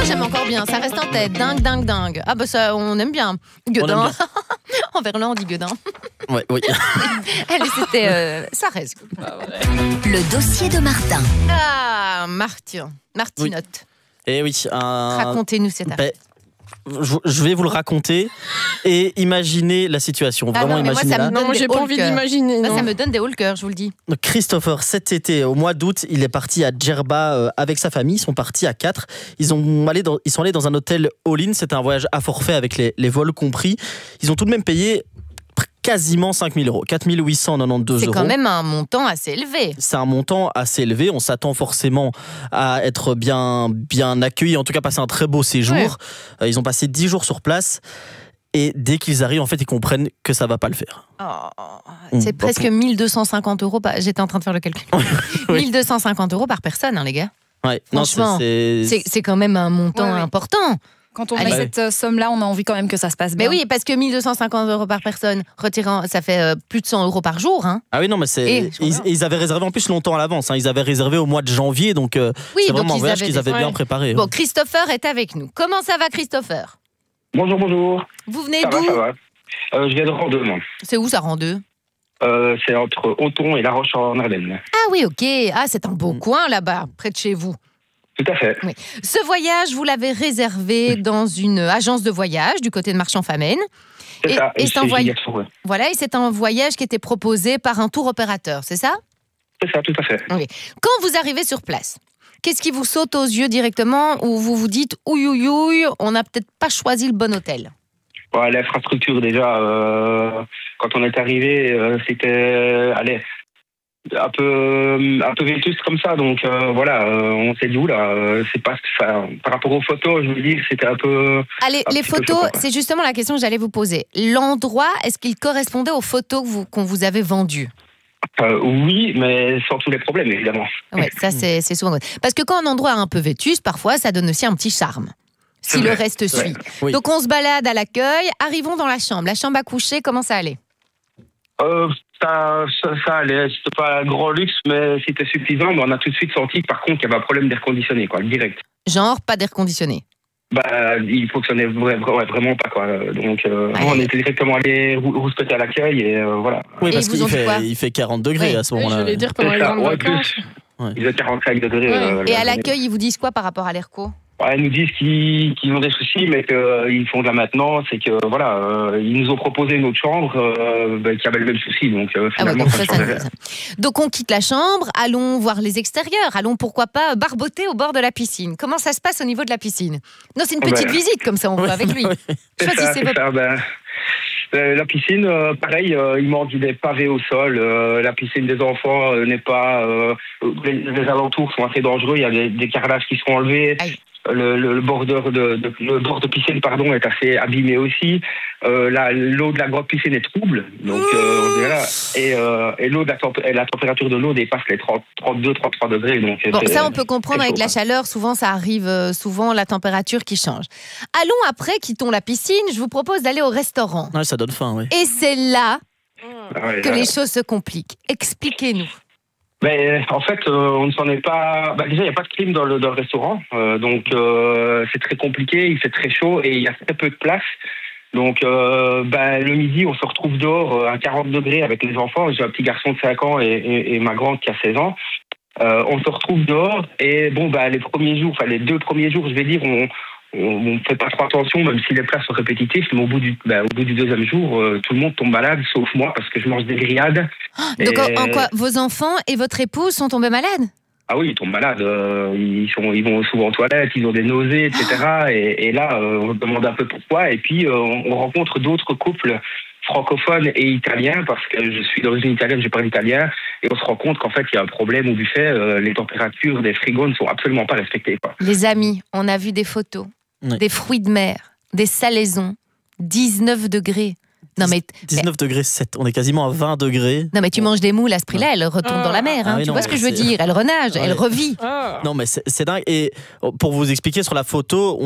j'aime encore bien, ça reste en tête. Dingue, dingue, dingue. Ah bah ça, on aime bien. Gueudin. En verlan, on dit gueudin. Ouais, oui. Allez, c'était ça reste. Le dossier de Martin. Ah, Martinotte. Et oui. Racontez-nous cette affaire. Je vais vous le raconter et imaginez la situation. Vraiment, imaginez-la. Non, moi, j'ai pas envie d'imaginer. Ça me donne des hauts le cœur, je vous le dis. Donc, Christopher, cet été, au mois d'août, il est parti à Djerba avec sa famille. Ils sont partis à 4. Ils sont allés dans un hôtel all-in. C'était un voyage à forfait avec les vols compris. Ils ont tout de même payé quasiment 5 000 €, 4 892 €. C'est quand même un montant assez élevé. C'est un montant assez élevé. On s'attend forcément à être bien accueillis, en tout cas passer un très beau séjour. Ouais. Ils ont passé 10 jours sur place. Et dès qu'ils arrivent, en fait, ils comprennent que ça va pas le faire. C'est presque 1 250 €. J'étais en train de faire le calcul. Oui. 1 250 € par personne, hein, les gars. Ouais. Franchement, c'est quand même un montant important. Quand on met cette somme-là, on a envie quand même que ça se passe bien. Mais oui, parce que 1 250 € par personne, retirant, ça fait plus de 100 € par jour. Hein. Ah oui, non, mais ils avaient réservé en plus longtemps à l'avance. Hein. Ils avaient réservé au mois de janvier, donc c'est vraiment un voyage qu'ils avaient bien préparé. Bon, Christopher est avec nous. Comment ça va, Christopher ? Bonjour, bonjour. Vous venez d'où ? Ça va. Je viens de Randeux, moi. C'est où ça, Randeux ? C'est entre Auton et La Roche en Ardennes. Ah oui, ok. Ah, c'est un beau coin là-bas, près de chez vous. Tout à fait. Oui. Ce voyage, vous l'avez réservé dans une agence de voyage du côté de Marchand-Famenne. C'est ça. Et voilà, et c'est un voyage qui était proposé par un tour opérateur, c'est ça ? C'est ça, tout à fait. Oui. Quand vous arrivez sur place, qu'est-ce qui vous saute aux yeux directement ou vous vous dites « ouïe, ouïe, ouïe, on n'a peut-être pas choisi le bon hôtel » ? L'infrastructure, déjà, quand on est arrivé, c'était... un peu vétuste comme ça, donc on s'est dit c'est pas par rapport aux photos, je veux dire, c'était un peu. Allez, les photos, c'est justement la question que j'allais vous poser. L'endroit, est-ce qu'il correspondait aux photos qu'on vous avait vendues ? Oui, mais sans tous les problèmes, évidemment. Oui, ça c'est souvent. Parce que quand un endroit est un peu vétuste, parfois ça donne aussi un petit charme. Si le reste suit. Oui. Donc on se balade à l'accueil, arrivons dans la chambre. La chambre à coucher, comment ça allait ? Ça allait, c'était pas un grand luxe, mais c'était suffisant. Mais on a tout de suite senti, par contre, qu'il y avait un problème d'air conditionné, direct. Genre, pas d'air conditionné. Il fonctionnait vraiment pas, quoi. Donc, on était directement allé rouspéter à l'accueil et voilà. Oui, parce qu'il fait 40 degrés à ce moment-là. Je voulais dire pendant les grandes vacances. Il faisait 45 degrés. Et à l'accueil, ils vous disent quoi par rapport à l'ERCO ? Ils nous disent qu'ils ont des soucis, mais qu'ils font de la maintenance et que ils nous ont proposé une autre chambre qui avait le même souci. Donc finalement, donc on quitte la chambre, allons voir les extérieurs, allons pourquoi pas barboter au bord de la piscine. Comment ça se passe au niveau de la piscine ? Non, c'est une petite visite comme ça, on va avec lui. Choisissez votre. La piscine, pareil, il manque des pavés au sol. La piscine des enfants n'est pas. Les alentours sont assez dangereux. Il y a des carrelages qui sont enlevés. Le bord de piscine, est assez abîmé aussi. L'eau de la grande piscine est trouble. Donc et l'eau la température de l'eau dépasse les 32-33 degrés. Donc ça on peut comprendre avec la chaleur. Souvent ça arrive, souvent la température qui change. Allons après, quittons la piscine. Je vous propose d'aller au restaurant. Ouais, ça donne faim, oui. Et c'est là que les choses se compliquent. Expliquez-nous. En fait, on ne s'en est pas. Déjà, il n'y a pas de clim dans le restaurant, donc c'est très compliqué. Il fait très chaud et il y a très peu de place. Donc, le midi, on se retrouve dehors à 40 degrés avec les enfants. J'ai un petit garçon de 5 ans et ma grande qui a 16 ans. On se retrouve dehors et les premiers jours, les 2 premiers jours, je vais dire, on ne fait pas trop attention, même si les plats sont répétitifs. Mais au bout du 2e jour, tout le monde tombe malade, sauf moi, parce que je mange des grillades. Donc, en quoi vos enfants et votre épouse sont tombés malades ? Ah oui, ils tombent malades. Ils vont souvent aux toilettes, ils ont des nausées, etc. Et là, on demande un peu pourquoi. Et puis, on rencontre d'autres couples francophones et italiens, parce que je suis d'origine italienne, je parle italien, et on se rend compte qu'en fait, il y a un problème au buffet. Les températures des frigos ne sont absolument pas respectées, quoi. Les amis, on a vu des photos. Des fruits de mer, des salaisons, 19 degrés. Non, mais 19 degrés 7, on est quasiment à 20 degrés. Non mais tu manges des moules à ce prix-là, elle retourne dans la mer. Tu vois ce que je veux dire ? Elle renage, elle revit. Non mais c'est dingue. Et pour vous expliquer sur la photo,